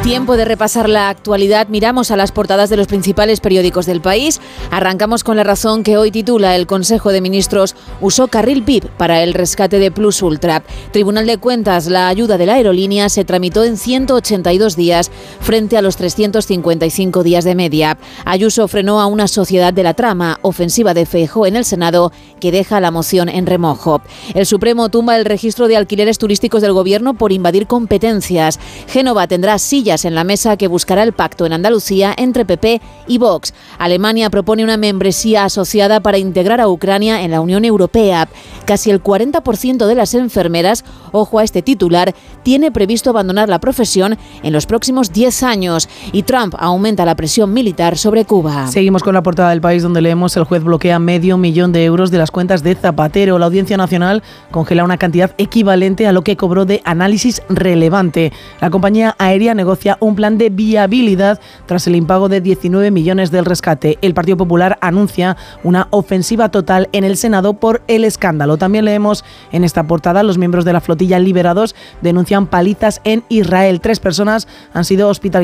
Tiempo de repasar la actualidad. Miramos a las portadas de los principales periódicos del país. Arrancamos con La Razón, que hoy titula: el Consejo de Ministros usó carril VIP para el rescate de Plus Ultra. Tribunal de Cuentas: la ayuda de la aerolínea se tramitó en 182 días frente a los 355 días de media. Ayuso frenó a una sociedad de la trama. Ofensiva de Feijóo en el Senado, que deja la moción en remojo. El Supremo tumba el registro de alquileres turísticos del Gobierno por invadir competencias. Génova tendrá sillas en la mesa que buscará el pacto en Andalucía entre PP y Vox. Alemania propone una membresía asociada para integrar a Ucrania en la Unión Europea. Casi el 40% de las enfermeras, ojo a este titular, tiene previsto abandonar la profesión en los próximos 10 años. Y Trump aumenta la presión militar sobre Cuba. Seguimos con la portada del País, donde leemos: el juez bloquea $500,000 de las cuentas de Zapatero. La Audiencia Nacional congela una cantidad equivalente a lo que cobró de Análisis Relevante. La compañía aérea negocia un plan de viabilidad tras el impago de 19 millones del rescate. El Partido Popular anuncia una ofensiva total en el Senado por el escándalo. También leemos en esta portada: los miembros de la flotilla liberados denuncian palizas en Israel. 3 personas han sido hospitalizadas